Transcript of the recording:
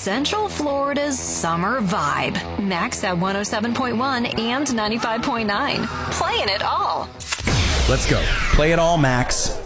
Central Florida's summer vibe. Max at 107.1 and 95.9. Playing it all. Let's go. Play it all, Max.